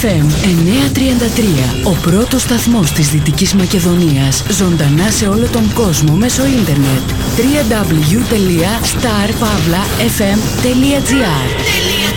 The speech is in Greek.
FM 933, ο πρώτος σταθμός της Δυτικής Μακεδονίας, ζωντανά σε όλο τον κόσμο μέσω ίντερνετ. www.starpavlafm.gr